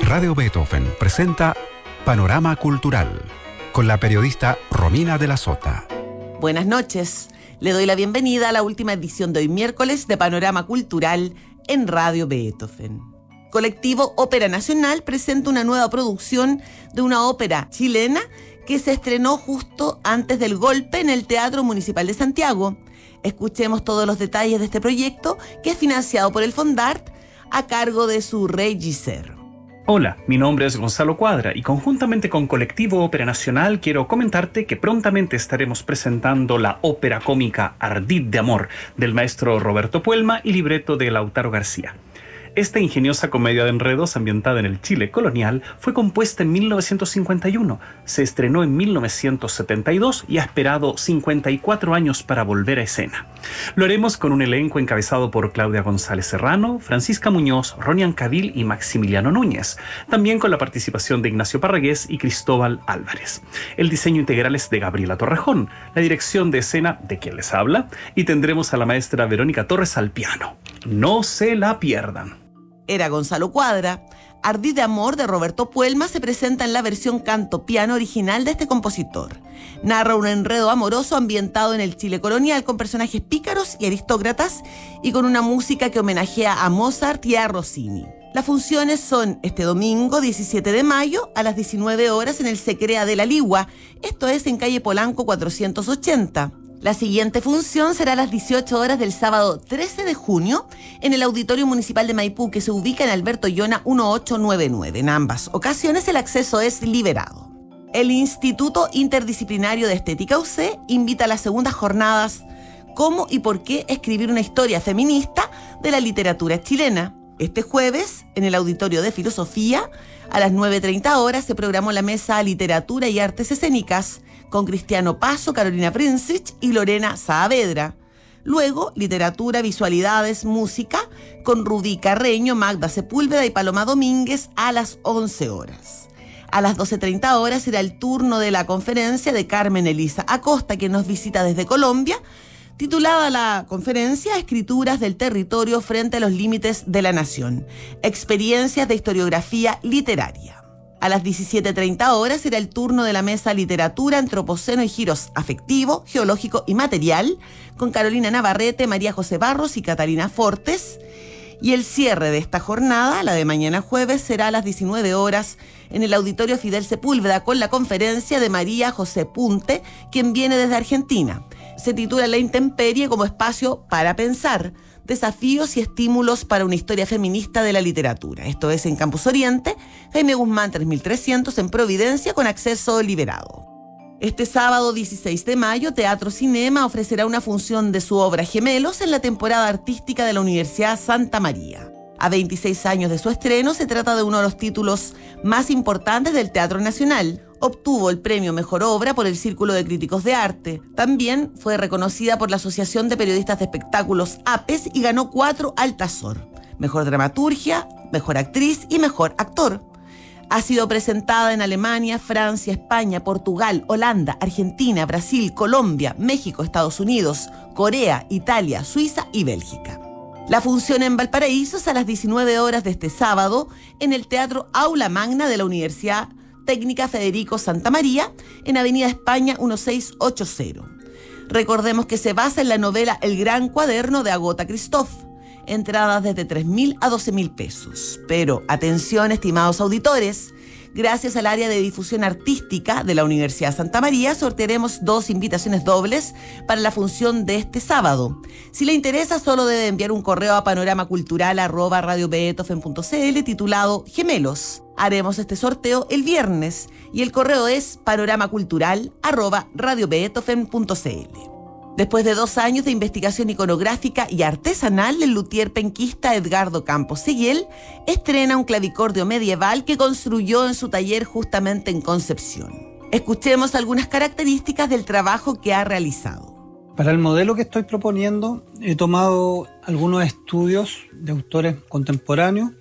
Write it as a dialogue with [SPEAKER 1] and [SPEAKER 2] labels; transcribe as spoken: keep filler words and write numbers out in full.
[SPEAKER 1] Radio Beethoven presenta Panorama Cultural con la periodista Romina de la Sota.
[SPEAKER 2] Buenas noches. Le doy la bienvenida a la última edición de hoy miércoles de Panorama Cultural en Radio Beethoven. Colectivo Ópera Nacional presenta una nueva producción de una ópera chilena que se estrenó justo antes del golpe en el Teatro Municipal de Santiago. Escuchemos todos los detalles de este proyecto que es financiado por el Fondart a cargo de su regisseur.
[SPEAKER 3] Hola, mi nombre es Gonzalo Cuadra y conjuntamente con Colectivo Ópera Nacional quiero comentarte que prontamente estaremos presentando la ópera cómica Ardid de Amor del maestro Roberto Puelma y libreto de Lautaro García. Esta ingeniosa comedia de enredos ambientada en el Chile colonial fue compuesta en mil novecientos cincuenta y uno, se estrenó en mil novecientos setenta y dos y ha esperado cincuenta y cuatro años para volver a escena. Lo haremos con un elenco encabezado por Claudia González Serrano, Francisca Muñoz, Ronian Cavil y Maximiliano Núñez, también con la participación de Ignacio Parragués y Cristóbal Álvarez. El diseño integral es de Gabriela Torrejón, la dirección de escena de quien les habla, y tendremos a la maestra Verónica Torres al piano. No se la pierdan.
[SPEAKER 2] Era Gonzalo Cuadra. Ardid de Amor de Roberto Puelma se presenta en la versión canto-piano original de este compositor. Narra un enredo amoroso ambientado en el Chile colonial con personajes pícaros y aristócratas y con una música que homenajea a Mozart y a Rossini. Las funciones son este domingo diecisiete de mayo a las diecinueve horas en el Secrea de la Ligua, esto es en calle Polanco cuatrocientos ochenta. La siguiente función será a las dieciocho horas del sábado trece de junio en el Auditorio Municipal de Maipú, que se ubica en Alberto Llona dieciocho noventa y nueve. En ambas ocasiones el acceso es liberado. El Instituto Interdisciplinario de Estética U C invita a las segundas jornadas ¿Cómo y por qué escribir una historia feminista de la literatura chilena? Este jueves, en el Auditorio de Filosofía, a las nueve treinta horas se programó la mesa Literatura y Artes Escénicas con Cristiano Paso, Carolina Princich y Lorena Saavedra. Luego, Literatura, Visualidades, Música con Rubí Carreño, Magda Sepúlveda y Paloma Domínguez a las once horas. A las doce treinta horas será el turno de la conferencia de Carmen Elisa Acosta, que nos visita desde Colombia, titulada la conferencia Escrituras del Territorio frente a los límites de la nación, experiencias de historiografía literaria. A las diecisiete treinta horas será el turno de la mesa Literatura, Antropoceno y Giros Afectivo, Geológico y Material, con Carolina Navarrete, María José Barros y Catalina Fortes. Y el cierre de esta jornada, la de mañana jueves, será a las diecinueve horas en el Auditorio Fidel Sepúlveda con la conferencia de María José Punte, quien viene desde Argentina. Se titula La Intemperie como espacio para pensar, desafíos y estímulos para una historia feminista de la literatura. Esto es en Campus Oriente, Jaime Guzmán tres mil trescientos en Providencia, con acceso liberado. Este sábado dieciséis de mayo, Teatro Cinema ofrecerá una función de su obra Gemelos en la temporada artística de la Universidad Santa María. A veintiséis años de su estreno, se trata de uno de los títulos más importantes del Teatro Nacional. Obtuvo el premio Mejor Obra por el Círculo de Críticos de Arte. También fue reconocida por la Asociación de Periodistas de Espectáculos APES y ganó cuatro Altazor: Mejor Dramaturgia, Mejor Actriz y Mejor Actor. Ha sido presentada en Alemania, Francia, España, Portugal, Holanda, Argentina, Brasil, Colombia, México, Estados Unidos, Corea, Italia, Suiza y Bélgica. La función en Valparaíso es a las diecinueve horas de este sábado en el Teatro Aula Magna de la Universidad Técnica Federico Santa María, en Avenida España dieciséis ochenta. Recordemos que se basa en la novela El Gran Cuaderno de Agota Christoph. Entradas desde tres mil a doce mil pesos. Pero atención, estimados auditores, gracias al área de difusión artística de la Universidad Santa María, sortearemos dos invitaciones dobles para la función de este sábado. Si le interesa, solo debe enviar un correo a panoramacultural arroba radiobeethoven punto cl titulado Gemelos. Haremos este sorteo el viernes y el correo es panoramacultural arroba radiobeethoven punto cl. Después de dos años de investigación iconográfica y artesanal, el luthier penquista Edgardo Campos Seguiel estrena un clavicordio medieval que construyó en su taller justamente en Concepción. Escuchemos algunas características del trabajo que ha realizado.
[SPEAKER 4] Para el modelo que estoy proponiendo, he tomado algunos estudios de autores contemporáneos